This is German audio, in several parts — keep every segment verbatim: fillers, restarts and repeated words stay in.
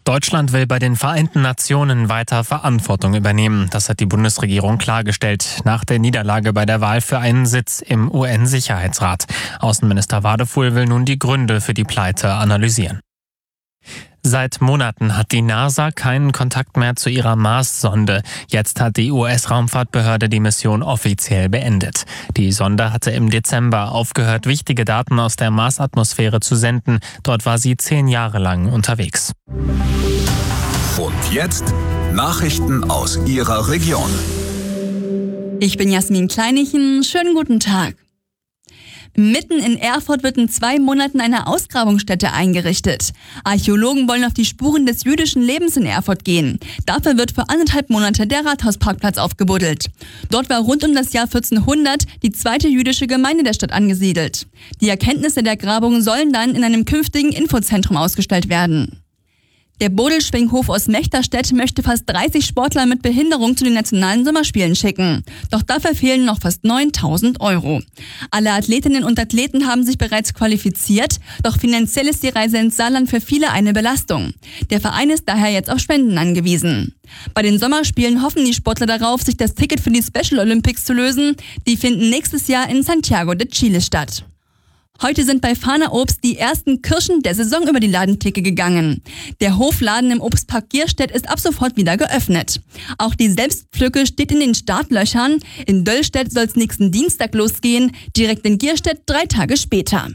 Deutschland will bei den Vereinten Nationen weiter Verantwortung übernehmen. Das hat die Bundesregierung klargestellt nach der Niederlage bei der Wahl für einen Sitz im U N-Sicherheitsrat. Außenminister Wadefuhl will nun die Gründe für die Pleite analysieren. Seit Monaten hat die NASA keinen Kontakt mehr zu ihrer Mars-Sonde. Jetzt hat die U S-Raumfahrtbehörde die Mission offiziell beendet. Die Sonde hatte im Dezember aufgehört, wichtige Daten aus der Marsatmosphäre zu senden. Dort war sie zehn Jahre lang unterwegs. Und jetzt Nachrichten aus Ihrer Region. Ich bin Jasmin Kleinichen. Schönen guten Tag. Mitten in Erfurt wird in zwei Monaten eine Ausgrabungsstätte eingerichtet. Archäologen wollen auf die Spuren des jüdischen Lebens in Erfurt gehen. Dafür wird für anderthalb Monate der Rathausparkplatz aufgebuddelt. Dort war rund um das Jahr vierzehnhundert die zweite jüdische Gemeinde der Stadt angesiedelt. Die Erkenntnisse der Grabung sollen dann in einem künftigen Infozentrum ausgestellt werden. Der Bodelschwinghof aus Mechterstedt möchte fast dreißig Sportler mit Behinderung zu den nationalen Sommerspielen schicken. Doch dafür fehlen noch fast neuntausend Euro. Alle Athletinnen und Athleten haben sich bereits qualifiziert, doch finanziell ist die Reise ins Saarland für viele eine Belastung. Der Verein ist daher jetzt auf Spenden angewiesen. Bei den Sommerspielen hoffen die Sportler darauf, sich das Ticket für die Special Olympics zu lösen. Die finden nächstes Jahr in Santiago de Chile statt. Heute sind bei Fahner Obst die ersten Kirschen der Saison über die Ladentheke gegangen. Der Hofladen im Obstpark Gierstedt ist ab sofort wieder geöffnet. Auch die Selbstpflücke steht in den Startlöchern. In Döllstedt soll es nächsten Dienstag losgehen, direkt in Gierstedt drei Tage später.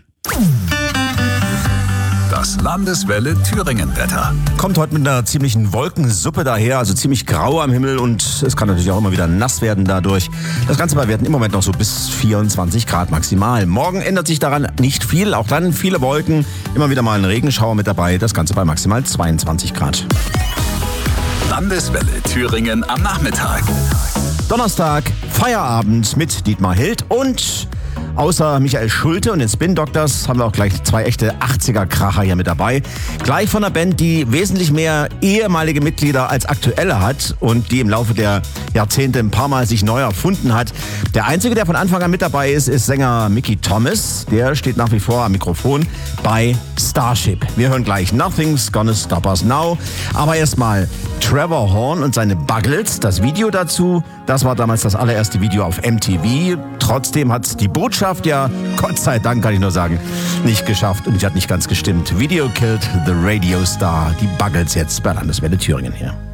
Das Landeswelle Thüringen-Wetter. Kommt heute mit einer ziemlichen Wolkensuppe daher, also ziemlich grau am Himmel und es kann natürlich auch immer wieder nass werden dadurch. Das Ganze bei Werten im Moment noch so bis vierundzwanzig Grad maximal. Morgen ändert sich daran nicht viel, auch dann viele Wolken, immer wieder mal ein Regenschauer mit dabei, das Ganze bei maximal zweiundzwanzig Grad. Landeswelle Thüringen am Nachmittag. Donnerstag, Feierabend mit Dietmar Hild und außer Michael Schulte und den Spin Doctors haben wir auch gleich zwei echte achtziger-Kracher hier mit dabei. Gleich von einer Band, die wesentlich mehr ehemalige Mitglieder als aktuelle hat und die im Laufe der Jahrzehnte ein paar Mal sich neu erfunden hat. Der Einzige, der von Anfang an mit dabei ist, ist Sänger Mickey Thomas. Der steht nach wie vor am Mikrofon bei Starship. Wir hören gleich Nothing's Gonna Stop Us Now. Aber erstmal Trevor Horn und seine Buggles. Das Video dazu, das war damals das allererste Video auf M T V. Trotzdem hat die Botschaft ja, Gott sei Dank kann ich nur sagen, nicht geschafft und die hat nicht ganz gestimmt. Video killed the Radio Star. Die Buggles jetzt bei Landeswelle Thüringen hier.